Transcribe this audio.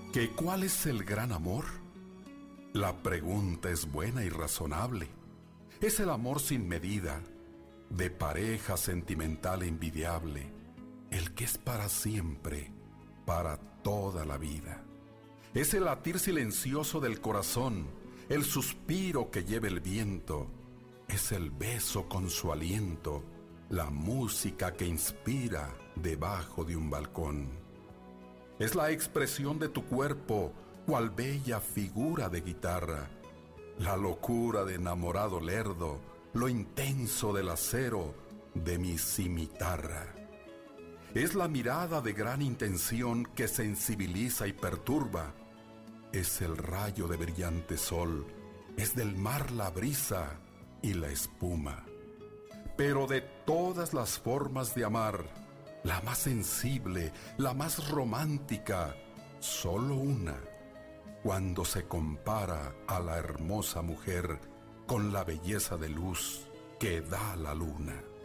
¿Que cuál es el gran amor? La pregunta es buena y razonable. Es el amor sin medida, de pareja sentimental e envidiable, el que es para siempre, para toda la vida. Es el latir silencioso del corazón, el suspiro que lleva el viento, es el beso con su aliento, la música que inspira debajo de un balcón. Es la expresión de tu cuerpo, cual bella figura de guitarra, la locura de enamorado lerdo, lo intenso del acero de mi cimitarra. Es la mirada de gran intención que sensibiliza y perturba, es el rayo de brillante sol, es del mar la brisa y la espuma. Pero de todas las formas de amar, la más sensible, la más romántica, solo una, cuando se compara a la hermosa mujer con la belleza de luz que da la luna.